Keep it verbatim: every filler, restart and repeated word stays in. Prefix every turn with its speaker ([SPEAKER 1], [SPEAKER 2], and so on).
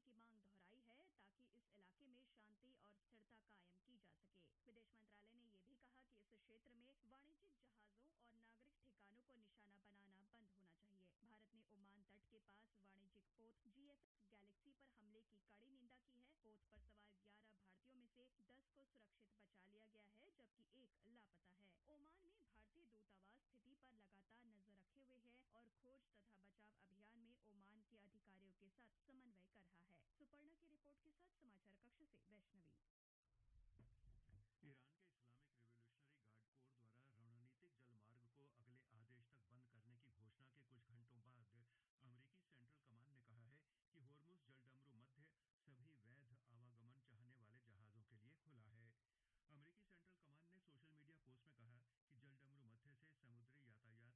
[SPEAKER 1] की मांग दोहराई है ताकि इस इलाके में शांति और स्थिरता कायम की जा सके। विदेश मंत्रालय ने यह भी कहा कि इस क्षेत्र में वाणिज्यिक जहाजों और नागरिक ठिकानों को निशाना बनाना बंद होना चाहिए। भारत ने ओमान तट के पास वाणिज्यिक पोत जीएफएस गैलेक्सी पर हमले की कड़ी निंदा की है। पोत पर सवार ग्यारह भारतीयों में से दस को सुरक्षित बचा लिया गया है, जबकि एक लापता है। ओमान में भारतीय दूतावास स्थिति पर लगातार नजर रखे हुए है और खोज तथा बचाव अभियान में ओमान के अधिकारियों के साथ समन्वय कर रहा है। सुपर्णा की रिपोर्ट के साथ समाचार कक्ष से वैष्णवी।